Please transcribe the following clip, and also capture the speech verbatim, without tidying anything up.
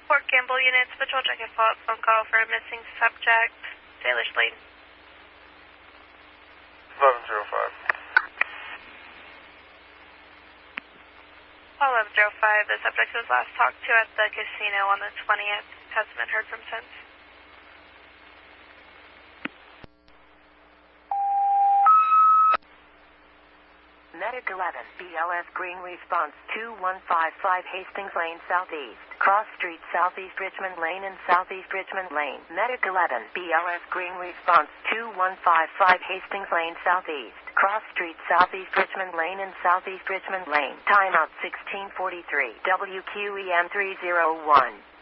Fort Campbell units, patrol check and follow-up phone call for a missing subject, Salish Lane. eleven zero five. eleven zero five, the subject was last talked to at the casino on the twentieth. Hasn't been heard from since. Medic eleven, B L S Green response two one five five Hastings Lane Southeast, Cross Street Southeast Richmond Lane and Southeast Richmond Lane. Medic eleven, B L S Green response two one five five Hastings Lane Southeast, Cross Street Southeast Richmond Lane and Southeast Richmond Lane. Timeout sixteen forty-three, W Q E M three zero one.